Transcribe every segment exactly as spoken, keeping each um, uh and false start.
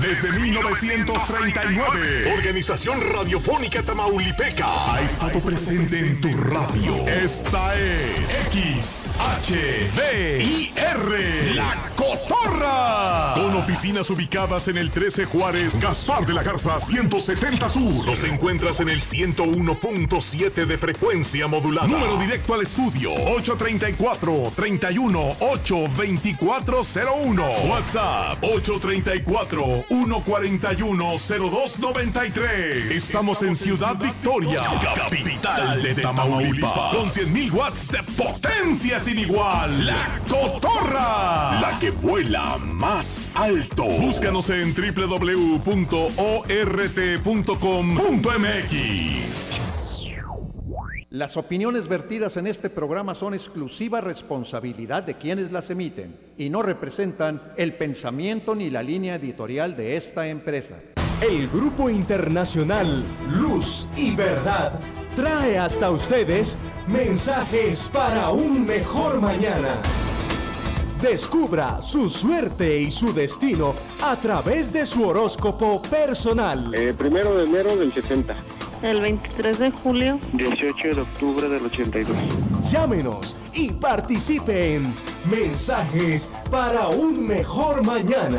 desde mil novecientos treinta y nueve. Organización Radiofónica Tamaulipeca ha estado presente en tu radio. Esta es X H D I R, La Cotorra. Con oficinas ubicadas en el trece Juárez, Gaspar de la Garza ciento setenta Sur. Los encuentras en el ciento uno punto siete de frecuencia modulada. Número directo al estudio ocho treinta y cuatro, treinta y uno, ocho veinticuatro cero uno. WhatsApp ocho treinta y cuatro, uno cuarenta y uno, cero dos noventa y tres. Estamos en Ciudad Victoria, capital de Tamaulipas, con cien mil watts de potencia sin igual. La Cotorra, la que vuela más alto. Búscanos en doble u doble u doble u punto o r t punto com punto m x. Las opiniones vertidas en este programa son exclusiva responsabilidad de quienes las emiten y no representan el pensamiento ni la línea editorial de esta empresa. El Grupo Internacional Luz y Verdad trae hasta ustedes mensajes para un mejor mañana. Descubra su suerte y su destino a través de su horóscopo personal. Eh, primero de enero del setenta. El veintitrés de julio. dieciocho de octubre del ochenta y dos. Llámenos y participe en Mensajes para un Mejor Mañana.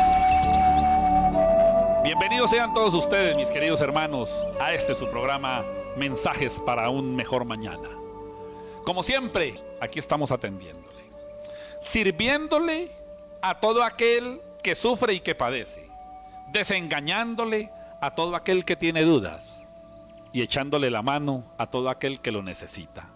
Bienvenidos sean todos ustedes, mis queridos hermanos, a este su programa Mensajes para un Mejor Mañana. Como siempre, aquí estamos atendiéndole, sirviéndole a todo aquel que sufre y que padece, desengañándole a todo aquel que tiene dudas y echándole la mano a todo aquel que lo necesita.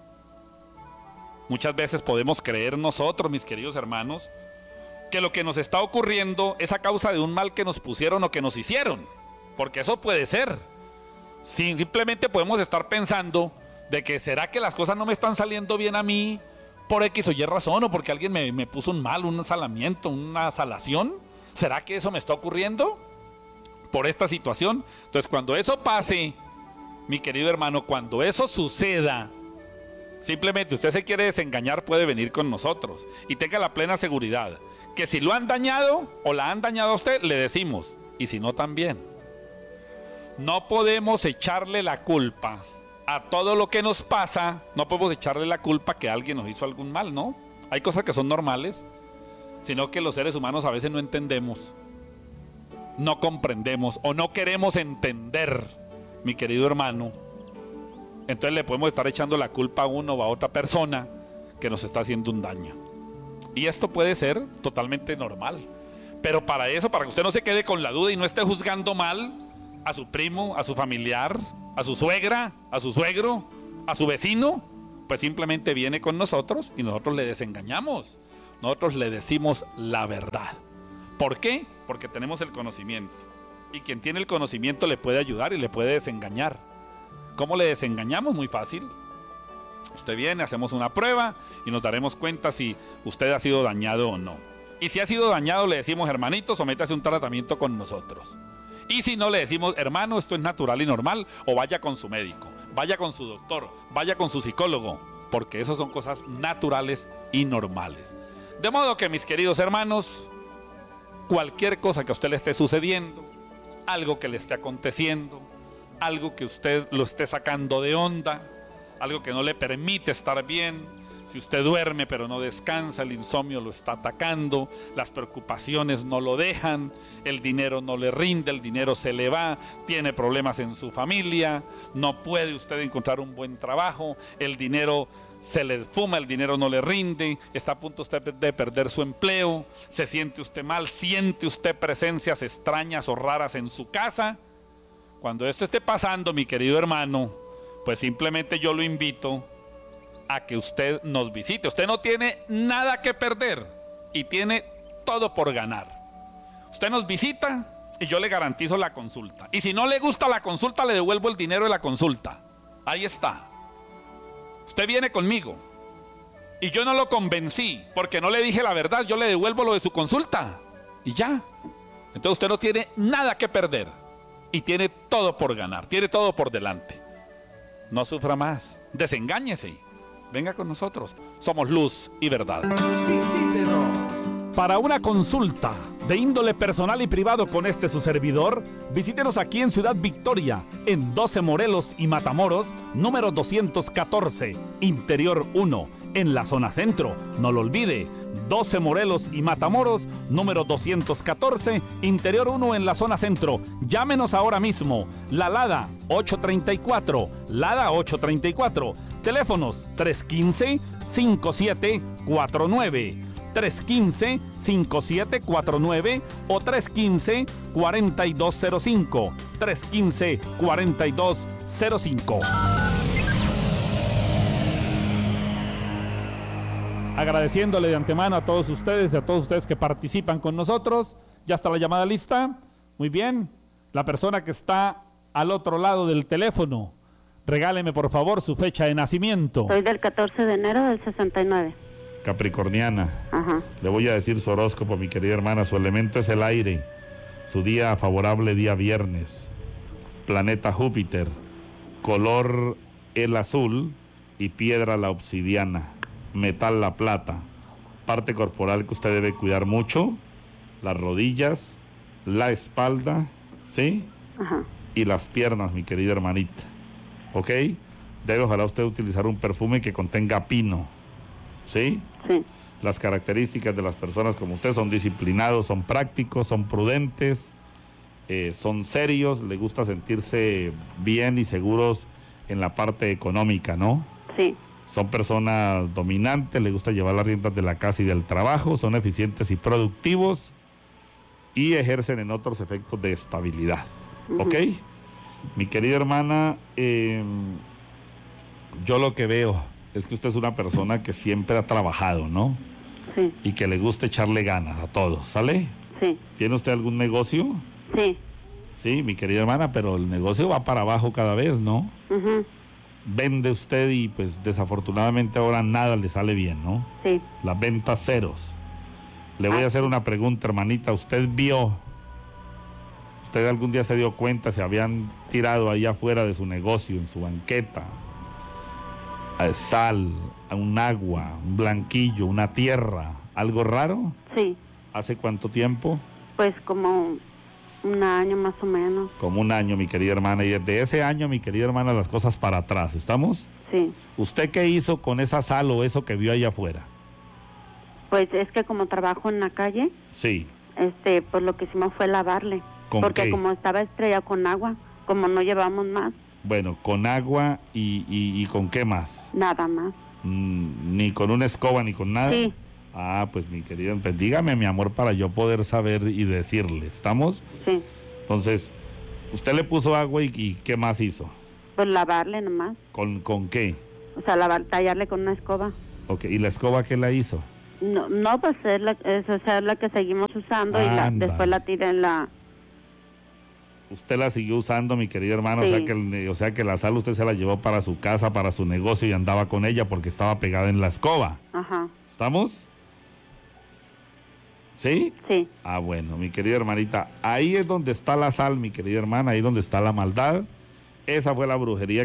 Muchas veces podemos creer nosotros, mis queridos hermanos, que lo que nos está ocurriendo es a causa de un mal que nos pusieron o que nos hicieron, porque eso puede ser. Simplemente podemos estar pensando de que ¿será que las cosas no me están saliendo bien a mí por X o Y razón, o porque alguien me, me puso un mal, un salamiento, una salación? ¿Será que eso me está ocurriendo por esta situación? Entonces, cuando eso pase, mi querido hermano, cuando eso suceda, simplemente usted se quiere desengañar, puede venir con nosotros y tenga la plena seguridad que si lo han dañado o la han dañado a usted, le decimos, y si no, también. No podemos echarle la culpa a todo lo que nos pasa, no podemos echarle la culpa que alguien nos hizo algún mal, ¿no? Hay cosas que son normales, sino que los seres humanos a veces no entendemos, no comprendemos o no queremos entender, mi querido hermano. Entonces le podemos estar echando la culpa a uno o a otra persona que nos está haciendo un daño. Y esto puede ser totalmente normal. Pero para eso, para que usted no se quede con la duda y no esté juzgando mal a su primo, a su familiar, a su suegra, a su suegro, a su vecino, pues simplemente viene con nosotros y nosotros le desengañamos. Nosotros le decimos la verdad. ¿Por qué? Porque tenemos el conocimiento. Y quien tiene el conocimiento le puede ayudar y le puede desengañar. ¿Cómo le desengañamos? Muy fácil. Usted viene, hacemos una prueba y nos daremos cuenta si usted ha sido dañado o no. Y si ha sido dañado, le decimos, hermanito, sométase a un tratamiento con nosotros. Y si no, le decimos, hermano, esto es natural y normal, o vaya con su médico, vaya con su doctor, vaya con su psicólogo, porque eso son cosas naturales y normales. De modo que, mis queridos hermanos, cualquier cosa que a usted le esté sucediendo, algo que le esté aconteciendo, algo que usted lo esté sacando de onda, algo que no le permite estar bien, si usted duerme pero no descansa, el insomnio lo está atacando, las preocupaciones no lo dejan, el dinero no le rinde, el dinero se le va, tiene problemas en su familia, no puede usted encontrar un buen trabajo, el dinero se le fuma, el dinero no le rinde, está a punto usted de perder su empleo, se siente usted mal, siente usted presencias extrañas o raras en su casa. Cuando esto esté pasando, mi querido hermano, pues simplemente yo lo invito a que usted nos visite. Usted no tiene nada que perder y tiene todo por ganar. Usted nos visita y yo le garantizo la consulta. Y si no le gusta la consulta, le devuelvo el dinero de la consulta. Ahí está. Usted viene conmigo y yo no lo convencí porque no le dije la verdad, yo le devuelvo lo de su consulta y ya. Entonces usted no tiene nada que perder y tiene todo por ganar, tiene todo por delante. No sufra más, desengáñese, venga con nosotros, somos luz y verdad. Visítenos. Para una consulta de índole personal y privado con este su servidor, visítenos aquí en Ciudad Victoria, en doce Morelos y Matamoros, número doscientos catorce, Interior uno, en la zona centro. No lo olvide, doce Morelos y Matamoros, número doscientos catorce, Interior uno en la zona centro. Llámenos ahora mismo. La Lada ocho treinta y cuatro, Lada ocho treinta y cuatro. Teléfonos tres uno cinco, cinco siete cuatro nueve, tres uno cinco, cinco siete cuatro nueve o tres uno cinco, cuatro dos cero cinco, tres uno cinco, cuatro dos cero cinco. Agradeciéndole de antemano a todos ustedes y a todos ustedes que participan con nosotros. Ya está la llamada lista. Muy bien. La persona que está al otro lado del teléfono, regáleme por favor su fecha de nacimiento. Soy del catorce de enero del sesenta y nueve. Capricorniana. Ajá. Le voy a decir su horóscopo, mi querida hermana. Su elemento es el aire. Su día favorable, día viernes. Planeta Júpiter. Color el azul y piedra la obsidiana. Metal la plata. Parte corporal que usted debe cuidar mucho: las rodillas, la espalda, ¿sí? Ajá. Y las piernas, mi querida hermanita. ¿Ok? Debe ojalá usted utilizar un perfume que contenga pino, ¿sí? Sí. Las características de las personas como usted: son disciplinados, son prácticos, son prudentes, eh, son serios, le gusta sentirse bien y seguros en la parte económica, ¿no? Sí. Son personas dominantes, les gusta llevar las riendas de la casa y del trabajo, son eficientes y productivos y ejercen en otros efectos de estabilidad. Uh-huh. ¿Ok? Mi querida hermana, eh, yo lo que veo es que usted es una persona que siempre ha trabajado, ¿no? Sí. Y que le gusta echarle ganas a todos, ¿sale? Sí. ¿Tiene usted algún negocio? Sí. Sí, mi querida hermana, pero el negocio va para abajo cada vez, ¿no? Uh-huh. Vende usted y pues desafortunadamente ahora nada le sale bien, ¿no? Sí. Las ventas ceros. Le voy a hacer una pregunta, hermanita. ¿Usted vio, usted algún día se dio cuenta, se habían tirado ahí afuera de su negocio, en su banqueta, eh, sal, un agua, un blanquillo, una tierra, algo raro? Sí. ¿Hace cuánto tiempo? Pues como un año más o menos. Como un año, mi querida hermana. Y desde ese año, mi querida hermana, las cosas para atrás. ¿Estamos? Sí. ¿Usted qué hizo con esa sal o eso que vio allá afuera? Pues es que como trabajo en la calle, Sí. este, pues lo que hicimos fue lavarle. ¿Con Porque qué? como estaba estrellado con agua, como no llevamos más, Bueno, con agua y, y, y ¿con qué más? nada más. Mm, ni con una escoba ni con nada. Sí. Ah, pues mi querida, pues dígame, mi amor, para yo poder saber y decirle. ¿Estamos? Sí. Entonces, usted le puso agua y, y ¿qué más hizo? Pues lavarle nomás. ¿Con, con qué? O sea, lavar, tallarle con una escoba. Ok, ¿y la escoba qué la hizo? No, no pues es la, es, o sea, es la que seguimos usando y la, Anda. después la tiré en la... Usted la siguió usando, mi querida hermana, Sí. o sea que el- o sea que la sal usted se la llevó para su casa, para su negocio y andaba con ella porque estaba pegada en la escoba. Ajá. ¿Estamos? ¿Sí? Sí. Ah, bueno, mi querida hermanita, ahí es donde está la sal, mi querida hermana, ahí donde está la maldad. Esa fue la brujería